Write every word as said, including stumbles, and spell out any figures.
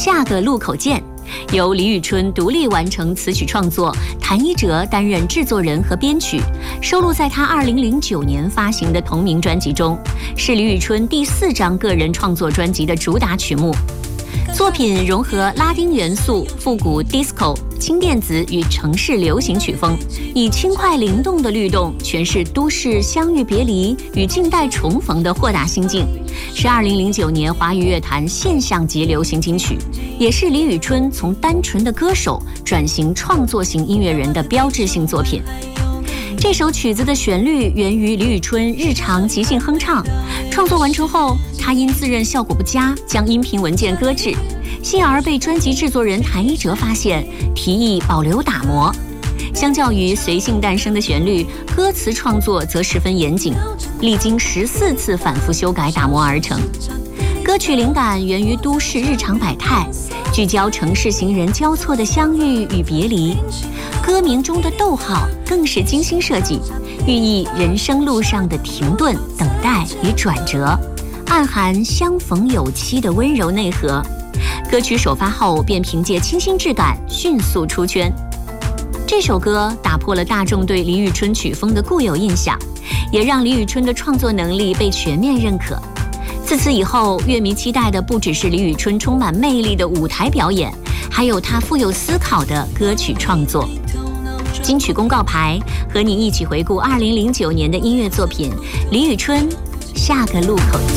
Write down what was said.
下个路口见》，由李宇春独立完成词曲创作，谭一哲担任制作人和编曲，收录在他二零零九年发行的同名专辑中，是李宇春第四张个人创作专辑的主打曲目。作品融合拉丁元素、复古 disco、轻电子与城市流行曲风，以轻快灵动的律动诠释都市相遇别离与近代重逢的豁达心境，是二零零九年华语乐坛现象级流行金曲，也是李宇春从单纯的歌手转型创作型音乐人的标志性作品。这首曲子的旋律源于李宇春日常即兴哼唱，创作完成后，他因自认效果不佳，将音频文件搁置，幸而被专辑制作人谭一哲发现，提议保留打磨。相较于随性诞生的旋律，歌词创作则十分严谨，历经十四次反复修改打磨而成。歌曲灵感源于都市日常百态，聚焦城市行人交错的相遇与别离。歌名中的逗号更是精心设计，寓意人生路上的停顿、等待与转折，暗含相逢有期的温柔内核。歌曲首发后便凭借清新质感迅速出圈。这首歌打破了大众对李宇春曲风的固有印象，也让李宇春的创作能力被全面认可。自此以后，乐迷期待的不只是李宇春充满魅力的舞台表演，还有她富有思考的歌曲创作。金曲公告牌和你一起回顾二零零九年的音乐作品，李宇春《下个路口见》。